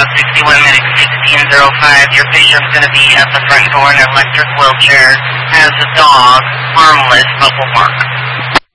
61 Medic 1605. Your patient's going to be at the front door in an electric wheelchair. Has a dog, harmless, but will bark.